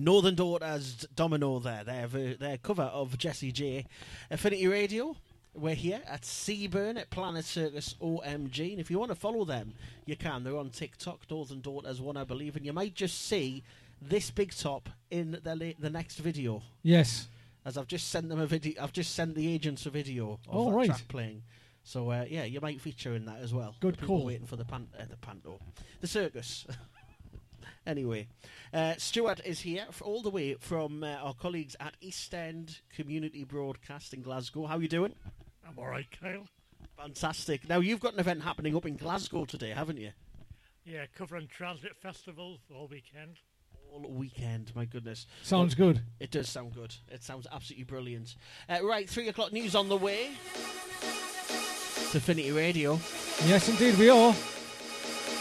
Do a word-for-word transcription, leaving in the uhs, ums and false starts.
Northern Daughters Domino there. Their, their cover of Jessie J. Affinity Radio. We're here at Seaburn at Planet Circus O M G. And if you want to follow them, you can. They're on TikTok, Northern Daughters one, I believe. And you might just see this big top in the la- the next video. Yes. As I've just sent them a video. I've just sent the agents a video of oh, that right. track playing. So, uh, yeah, you might feature in that as well. Good People call. waiting for the, pan- uh, the panto. The circus. Anyway, uh, Stuart is here for all the way from uh, our colleagues at East End Community Broadcast in Glasgow. How are you doing? I'm all right, Kyle. Fantastic. Now, you've got an event happening up in Glasgow today, haven't you? Yeah, covering Transit Festival all weekend. All weekend, my goodness. Sounds well, good. It does sound good. It sounds absolutely brilliant. Uh, right, three o'clock news on the way. It's Affinity Radio. Yes, indeed, we are.